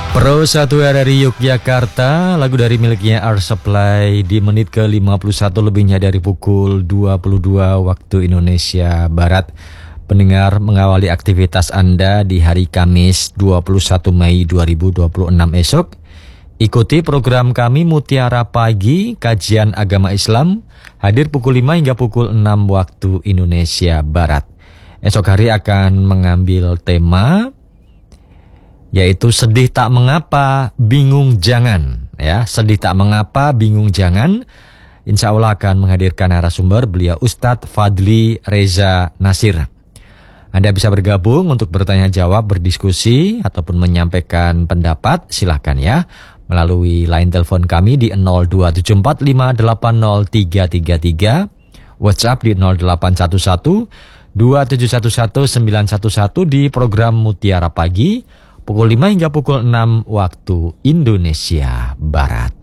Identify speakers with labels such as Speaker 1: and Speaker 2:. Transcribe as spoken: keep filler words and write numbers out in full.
Speaker 1: Pro satu dari Yogyakarta, lagu dari miliknya Art Supply di menit ke lima puluh satu lebihnya dari pukul dua puluh dua waktu Indonesia Barat. Pendengar mengawali aktivitas Anda di hari Kamis dua puluh satu Mei dua ribu dua puluh enam esok. Ikuti program kami Mutiara Pagi, kajian agama Islam, hadir pukul lima hingga pukul enam waktu Indonesia Barat. Esok hari akan mengambil tema yaitu sedih tak mengapa, bingung jangan. Ya, sedih tak mengapa, bingung jangan. Insya Allah akan menghadirkan narasumber, beliau Ustadz Fadli Reza Nasir. Anda bisa bergabung untuk bertanya jawab, berdiskusi, ataupun menyampaikan pendapat, silahkan ya. Melalui line telepon kami di nol dua tujuh empat lima delapan nol tiga tiga tiga, WhatsApp di nol delapan satu satu dua tujuh satu satu sembilan satu satu di program Mutiara Pagi, pukul lima hingga pukul enam waktu Indonesia Barat.